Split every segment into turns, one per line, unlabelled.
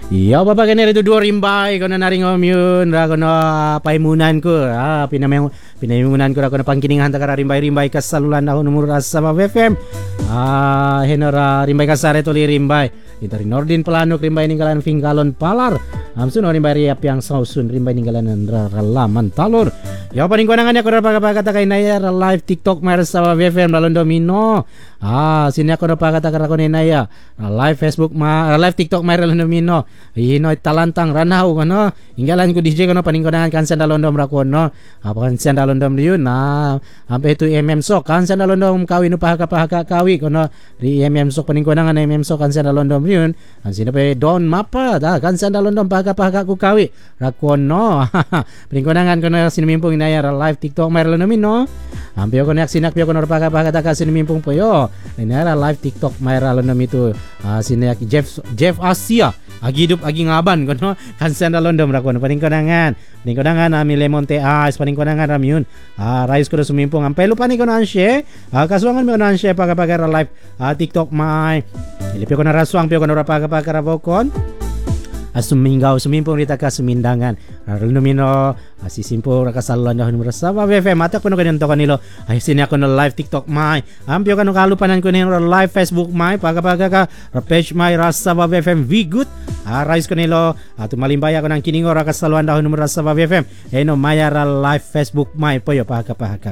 Ya bapa kena itu dua rimbai kena naring omyun ra kena paimunan ku pinamungan ku ra kena pangkining hantar rimbai kasalulan dahun umur rasa FM henora rimbai kasare toli rimbai dari Nordin Pelanuk rimbai ninggalan Vingkalon Palar amsun rimbai riap yang sausun rimbai ninggalan Laman Talur ya paling konangannya ku ra kata kay naya live TikTok mer sa FM balon domino sini aku na kata kara ko naya live Facebook live TikTok mer balon domino ino talantang ranau kono inggalan ko DJ kono paningkonangan kan sandalondom ra kono apa kan sandalondom yun ampe itu sok kan sandalondom kawi no pahaka kawi kono di sok paningkonangan sok kan sandalondom yun an sino pe don mapa kan sandalondom pahaka ku kawi ra kono paningkonangan kono sinimimpong inaya live TikTok mer balon domino ampe ko nak sinak kono pahaka ta sinimimpong po yo inaya live TikTok mer balon dom itu sinak Jeff Asia agi hidup agi ngaban kono kan sandalondom ra kono paningkonangan ami lemon teh paningkonangan ramyun rice ko sumimpong ampe lupa ni kono ansye kasuangan mi kono ansye paga live TikTok mai ilipyo kono rasuang pyo kono ra paga bokon sumimpong rita ka sumindangan numino simpo ra kasaluan dahon merasa FM mata kono kanento kanilo sini ako no live TikTok mai ampyo kanu kalupanan ko no live Facebook mai paga ka page mai rasa FM we good rice kanilo tumalimbaya ko nang kiningo ra kasaluan dahon merasa FM eno maya ra live Facebook mai poyo paga ka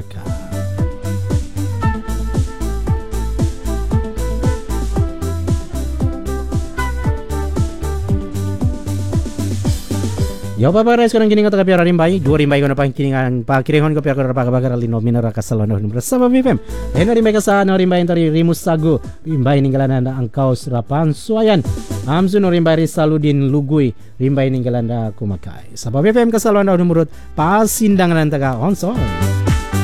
yo papa res kanang kiningo taka piara rimbai dua rimbai kono pangkiningan pakiringon ko piara paga lino minera kasalon no bersama FM eno rimbai kasana rimbai entari rimus sagu rimbai ninggalan anda angkau serapan suayan amsu no rimbai risaludin lugui rimbai ninggalan anda kumakai sabab FM kasalon no murut pasindangan antaka onso